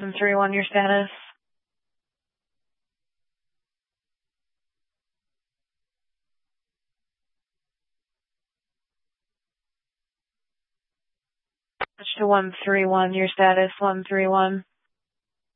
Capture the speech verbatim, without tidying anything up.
one three one, your status. Switch to one three one, your status, one three one.